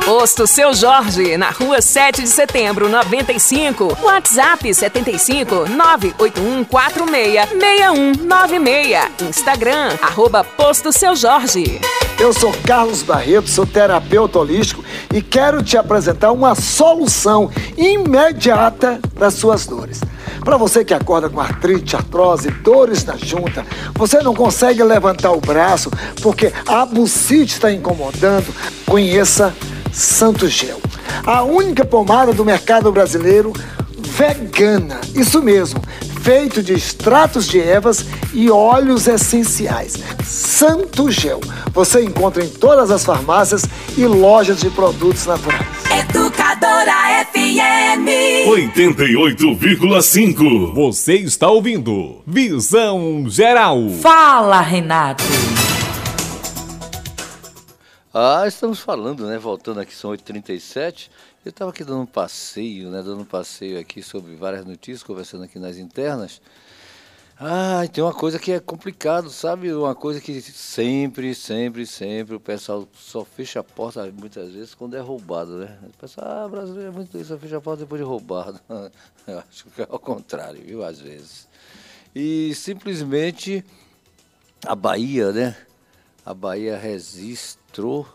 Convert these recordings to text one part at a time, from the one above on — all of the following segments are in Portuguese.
Posto Seu Jorge, na rua 7 de setembro, 95. WhatsApp 75 98146 6196. Instagram, @Posto Seu Jorge. Eu sou Carlos Barreto, sou terapeuta holístico e quero te apresentar uma solução imediata das suas dores. Para você que acorda com artrite, artrose, dores na junta, você não consegue levantar o braço porque a bucite está incomodando, conheça Santo Gel. A única pomada do mercado brasileiro vegana, isso mesmo, feito de extratos de ervas e óleos essenciais. Santo Gel. Você encontra em todas as farmácias e lojas de produtos naturais. Educadora FM 88,5. Você está ouvindo Visão Geral. Fala, Renato. Estamos falando, né? Voltando aqui, são 8h37. Eu estava aqui dando um passeio, né? Dando um passeio aqui sobre várias notícias, conversando aqui nas internas. E tem uma coisa que é complicado, sabe? Uma coisa que sempre o pessoal só fecha a porta muitas vezes quando é roubado, né? O pessoal, brasileiro é muito isso, só fecha a porta depois de roubado. Eu acho que é ao contrário, viu? Às vezes. E simplesmente a Bahia, né? A Bahia registrou,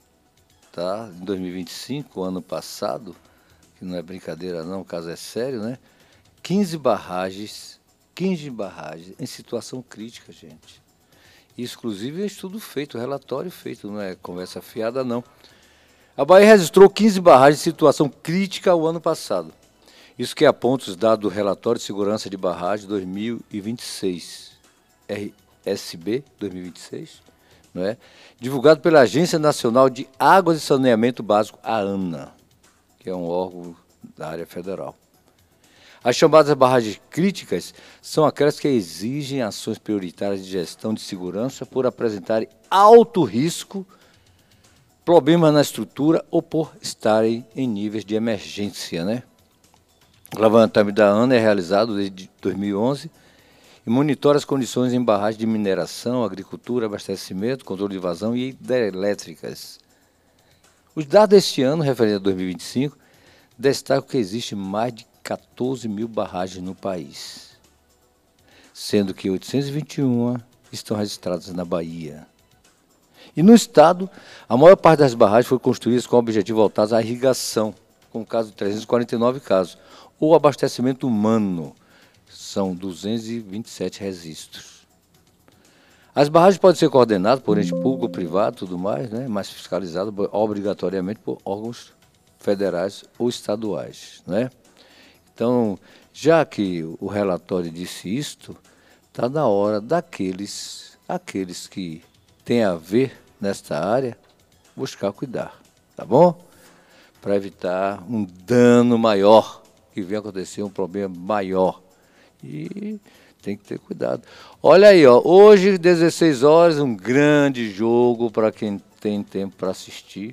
tá? Em 2025, ano passado, que não é brincadeira não, o caso é sério, né? 15 barragens em situação crítica, gente. Isso, inclusive, é estudo feito, relatório feito, não é conversa fiada, não. A Bahia registrou 15 barragens em situação crítica o ano passado. Isso que aponta os dados do Relatório de Segurança de Barragem 2026, RSB 2026, não é? Divulgado pela Agência Nacional de Águas e Saneamento Básico, a ANA, que é um órgão da área federal. As chamadas barragens críticas são aquelas que exigem ações prioritárias de gestão de segurança por apresentarem alto risco, problemas na estrutura ou por estarem em níveis de emergência, né? O levantamento da ANA é realizado desde 2011 e monitora as condições em barragens de mineração, agricultura, abastecimento, controle de vazão e hidrelétricas. Os dados deste ano, referente a 2025, destacam que existe mais de 14 mil barragens no país, sendo que 821 estão registradas na Bahia. E no estado, a maior parte das barragens foi construídas com objetivo voltado à irrigação, com o caso de 349 casos, ou abastecimento humano, são 227 registros. As barragens podem ser coordenadas por ente público ou privado, tudo mais, né, mas fiscalizadas obrigatoriamente por órgãos federais ou estaduais, né? Então, já que o relatório disse isto, está na hora aqueles que têm a ver nesta área, buscar cuidar, tá bom? Para evitar um dano maior, que venha acontecer um problema maior. E tem que ter cuidado. Olha aí, ó, hoje, 16 horas, um grande jogo para quem tem tempo para assistir.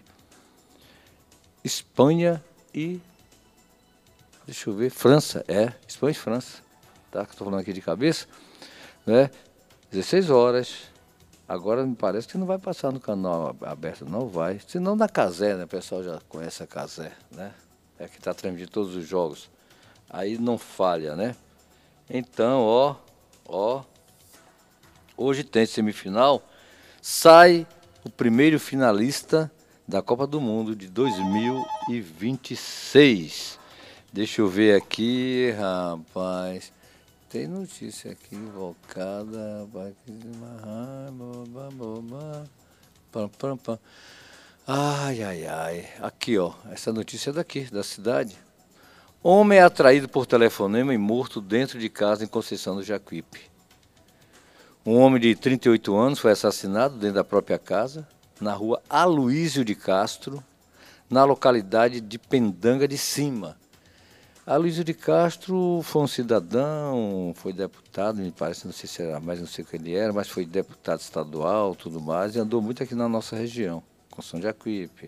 Espanha e... Deixa eu ver, França, Espanha e França, tá? Que estou falando aqui de cabeça, né? 16 horas, agora me parece que não vai passar no canal aberto, não vai, senão na Cazé, né? O pessoal já conhece a Cazé, né? É que está transmitindo todos os jogos, aí não falha, né? Então, hoje tem semifinal, sai o primeiro finalista da Copa do Mundo de 2026. Deixa eu ver aqui, rapaz. Tem notícia aqui invocada. Ai. Aqui, ó. Essa notícia é daqui, da cidade. Homem é atraído por telefonema e morto dentro de casa em Conceição do Jacuípe. Um homem de 38 anos foi assassinado dentro da própria casa, na rua Aloísio de Castro, na localidade de Pendanga de Cima. Aloísio de Castro foi um cidadão, foi deputado, me parece, não sei se era, mas não sei o que ele era, mas foi deputado estadual, tudo mais, e andou muito aqui na nossa região, Conceição de Jacuípe,